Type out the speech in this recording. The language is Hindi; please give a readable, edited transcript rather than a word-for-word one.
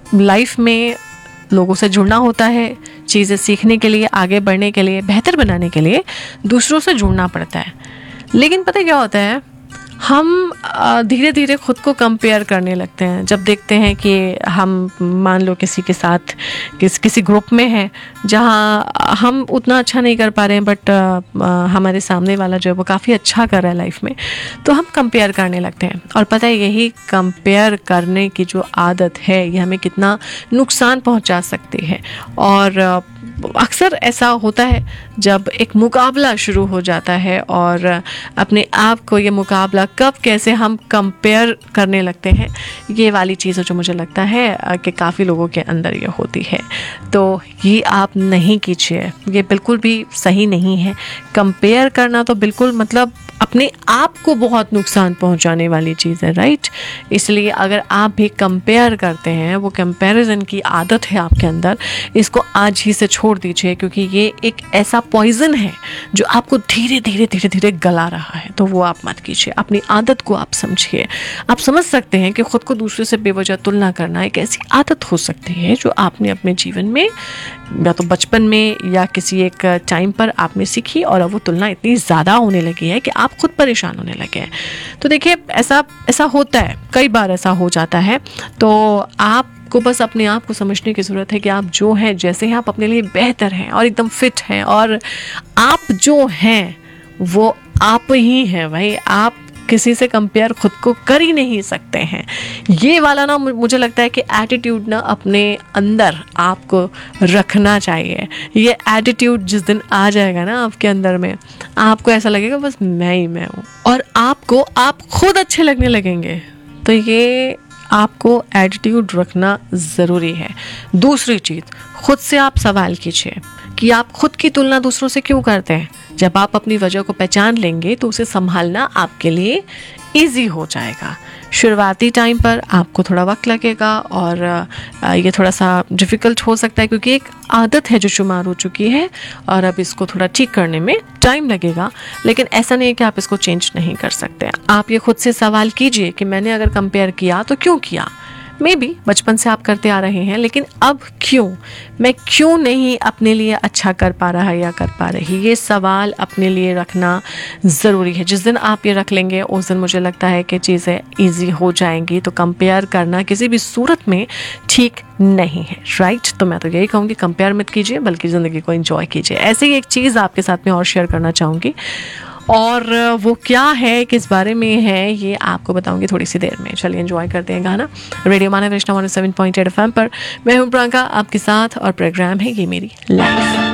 लाइफ में लोगों से जुड़ना होता है, चीज़ें सीखने के लिए, आगे बढ़ने के लिए, बेहतर बनाने के लिए दूसरों से जुड़ना पड़ता है। लेकिन पता है क्या होता है, हम धीरे धीरे खुद को कंपेयर करने लगते हैं। जब देखते हैं कि हम मान लो किसी के साथ किसी ग्रुप में हैं जहाँ हम उतना अच्छा नहीं कर पा रहे हैं, बट हमारे सामने वाला जो है वो काफ़ी अच्छा कर रहा है लाइफ में, तो हम कंपेयर करने लगते हैं। और पता है यही कंपेयर करने की जो आदत है ये हमें कितना नुकसान पहुँचा सकती है। और अक्सर ऐसा होता है जब एक मुकाबला शुरू हो जाता है और अपने आप को ये मुकाबला कब कैसे हम कंपेयर करने लगते हैं, ये वाली चीज़ जो मुझे लगता है कि काफ़ी लोगों के अंदर ये होती है। तो ये आप नहीं कीजिए, ये बिल्कुल भी सही नहीं है। कंपेयर करना तो बिल्कुल मतलब अपने आप को बहुत नुकसान पहुंचाने वाली चीज़ है, राइट। इसलिए अगर आप भी कंपेयर करते हैं, वो कंपैरिजन की आदत है आपके अंदर, इसको आज ही से छोड़ दीजिए, क्योंकि ये एक ऐसा पॉइजन है जो आपको धीरे धीरे धीरे धीरे गला रहा है। तो वो आप मत कीजिए, अपनी आदत को आप समझिए। आप समझ सकते हैं कि खुद को दूसरे से बेवजह तुलना करना एक ऐसी आदत हो सकती है जो आपने अपने जीवन में या तो बचपन में या किसी एक टाइम पर आपने सीखी, और अब वो तुलना इतनी ज़्यादा होने लगी है कि आप खुद परेशान होने लगे हैं। तो देखिए ऐसा होता है, कई बार ऐसा हो जाता है। तो आपको बस अपने आप को समझने की ज़रूरत है कि आप जो हैं, जैसे हैं, आप अपने लिए बेहतर हैं और एकदम फिट हैं, और आप जो हैं वो आप ही हैं भाई। आप किसी से कंपेयर खुद को कर ही नहीं सकते हैं। ये वाला ना मुझे लगता है कि एटीट्यूड ना अपने अंदर आपको रखना चाहिए। ये एटीट्यूड जिस दिन आ जाएगा ना आपके अंदर में, आपको ऐसा लगेगा बस मैं ही मैं हूँ, और आपको आप खुद अच्छे लगने लगेंगे। तो ये आपको एटीट्यूड रखना ज़रूरी है। दूसरी चीज़, खुद से आप सवाल कीजिए कि आप खुद की तुलना दूसरों से क्यों करते हैं। जब आप अपनी वजह को पहचान लेंगे तो उसे संभालना आपके लिए इजी हो जाएगा। शुरुआती टाइम पर आपको थोड़ा वक्त लगेगा और ये थोड़ा सा डिफ़िकल्ट हो सकता है, क्योंकि एक आदत है जो शुमार हो चुकी है और अब इसको थोड़ा ठीक करने में टाइम लगेगा। लेकिन ऐसा नहीं है कि आप इसको चेंज नहीं कर सकते। आप ये खुद से सवाल कीजिए कि मैंने अगर कंपेयर किया तो क्यों किया। मे बी बचपन से आप करते आ रहे हैं, लेकिन अब क्यों, मैं क्यों नहीं अपने लिए अच्छा कर पा रहा या कर पा रही। ये सवाल अपने लिए रखना ज़रूरी है। जिस दिन आप ये रख लेंगे उस दिन मुझे लगता है कि चीज़ें ईजी हो जाएंगी। तो कंपेयर करना किसी भी सूरत में ठीक नहीं है, राइट। तो मैं तो यही कहूँगी, कंपेयर मत कीजिए, बल्कि ज़िंदगी को एंजॉय कीजिए। ऐसे ही एक चीज़ आपके साथ में और शेयर करना चाहूँगी, और वो क्या है, किस बारे में है, ये आपको बताऊंगी थोड़ी सी देर में। चलिए एंजॉय करते हैं गाना रेडियो मानव वैष्णव 107.8 FM पर। मैं हूँ प्रियंका आपके साथ, और प्रोग्राम है ये मेरी लाइफ।